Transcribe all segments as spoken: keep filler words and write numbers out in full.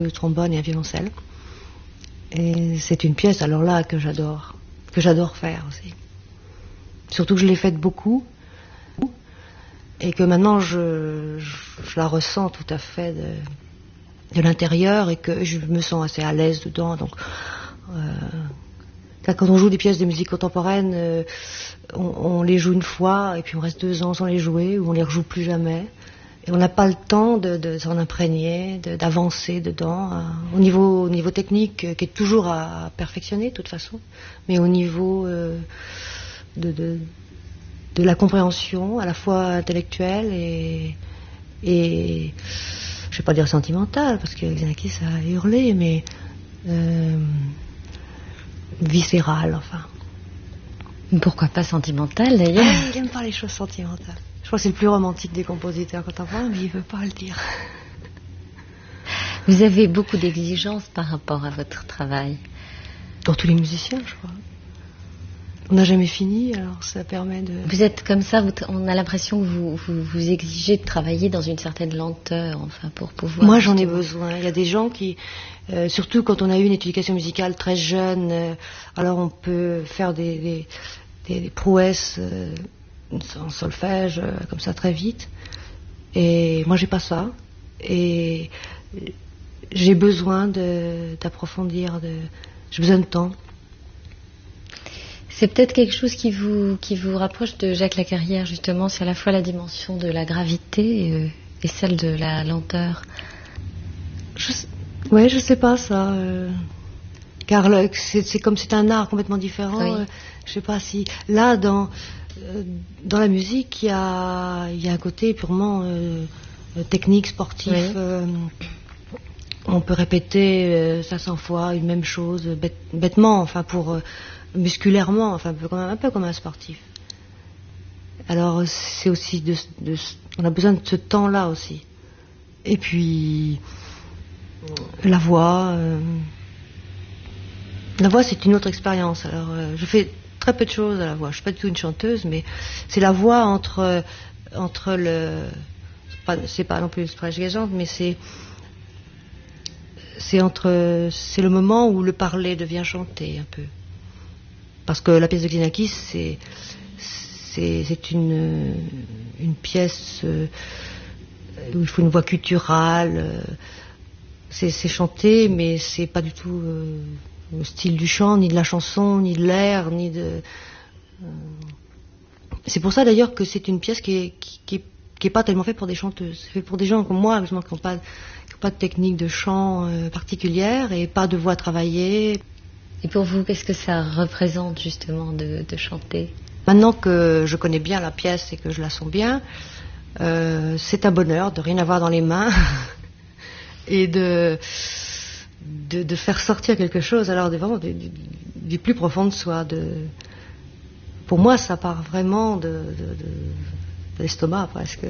un trombone et un violoncelle. Et c'est une pièce, alors là, que j'adore, que j'adore faire aussi. Surtout que je l'ai faite beaucoup, et que maintenant je, je, je la ressens tout à fait de, de l'intérieur, et que je me sens assez à l'aise dedans. Donc, euh, quand on joue des pièces de musique contemporaine, euh, on, on les joue une fois, et puis on reste deux ans sans les jouer, ou on les rejoue plus jamais. Et on n'a pas le temps de, de s'en imprégner, de, d'avancer dedans, hein, au niveau, au niveau technique, euh, qui est toujours à, à perfectionner de toute façon, mais au niveau euh, de, de, de la compréhension, à la fois intellectuelle et, et je ne vais pas dire sentimentale, parce que Xenakis a hurlé, mais euh, viscérale, enfin. Pourquoi pas sentimentale d'ailleurs? Ah, il n'aime pas les choses sentimentales. Je crois que c'est le plus romantique des compositeurs contemporains, mais il ne veut pas le dire. Vous avez beaucoup d'exigences par rapport à votre travail? Dans tous les musiciens, je crois. On n'a jamais fini, alors ça permet de... Vous êtes comme ça, vous, on a l'impression que vous, vous, vous exigez de travailler dans une certaine lenteur, enfin, pour pouvoir... Moi, j'en ai besoin. Il y a des gens qui, euh, surtout quand on a eu une éducation musicale très jeune, euh, alors on peut faire des, des, des, des prouesses euh, en solfège, euh, comme ça, très vite. Et moi, j'ai pas ça. Et j'ai besoin de, d'approfondir, de, j'ai besoin de temps. C'est peut-être quelque chose qui vous, qui vous rapproche de Jacques Lacarrière, justement. C'est à la fois la dimension de la gravité et, euh, et celle de la lenteur. Je, ouais, je sais pas ça. Euh, car le, c'est, c'est comme c'est un art complètement différent. Oui. Euh, je sais pas si... Là, dans, euh, dans la musique, il y a, il y a un côté purement euh, technique, sportif. Oui. Euh, on peut répéter euh, cinq cents fois une même chose, bête, bêtement, enfin, pour... Euh, musculairement, enfin un peu, comme un, un peu comme un sportif. Alors c'est aussi de, de, on a besoin de ce temps-là aussi. Et puis la voix, euh, la voix c'est une autre expérience. Alors euh, je fais très peu de choses à la voix. Je suis pas du tout une chanteuse, mais c'est la voix entre entre le, c'est pas, c'est pas non plus une expression, mais c'est c'est entre c'est le moment où le parler devient chanter un peu. Parce que la pièce de Xenakis, c'est, c'est, c'est une, une pièce euh, où il faut une voix gutturale. Euh, c'est, c'est chanté, mais c'est pas du tout euh, le style du chant, ni de la chanson, ni de l'air, ni de. Euh, c'est pour ça d'ailleurs que c'est une pièce qui est, qui, qui, qui est pas tellement faite pour des chanteuses. C'est fait pour des gens comme moi, justement, qui n'ont pas, qui n'ont pas de technique de chant euh, particulière et pas de voix travaillée. Et pour vous, qu'est-ce que ça représente justement de, de chanter? Maintenant que je connais bien la pièce et que je la sens bien, euh, c'est un bonheur de rien avoir dans les mains et de, de, de faire sortir quelque chose, alors de, vraiment du, du, du plus profond de soi. De, pour moi, ça part vraiment de, de, de, de l'estomac presque.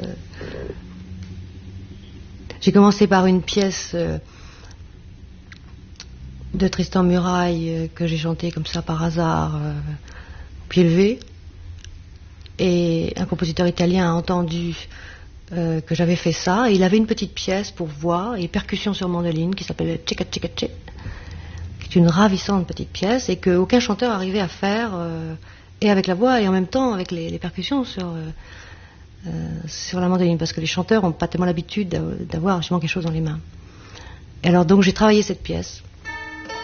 J'ai commencé par une pièce... Euh, de Tristan Muraille euh, que j'ai chanté comme ça par hasard euh, au pied levé, et un compositeur italien a entendu euh, que j'avais fait ça, et il avait une petite pièce pour voix et percussion sur mandoline qui s'appelle Tcheka Tcheka Tche, qui est une ravissante petite pièce et qu'aucun chanteur arrivait à faire, euh, et avec la voix et en même temps avec les, les percussions sur, euh, euh, sur la mandoline, parce que les chanteurs n'ont pas tellement l'habitude d'avoir justement quelque chose dans les mains. Et alors donc j'ai travaillé cette pièce.